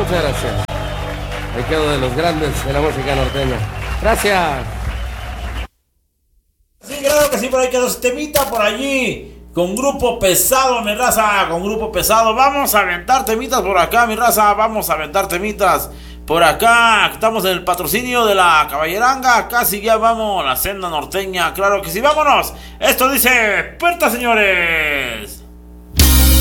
Muchas gracias. Me quedo de los grandes de la música norteña. Gracias. Sí, claro que sí, por ahí quedó ese temita por allí. Con Grupo Pesado, mi raza. Con Grupo Pesado. Vamos a aventar temitas por acá, mi raza. Vamos a aventar temitas por acá. Estamos en el patrocinio de la Caballeranga. Casi ya vamos a la senda norteña. Claro que sí, vámonos. Esto dice Puerta, señores.